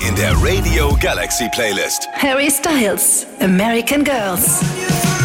in der Radio Galaxy Playlist. Harry Styles, American Girls.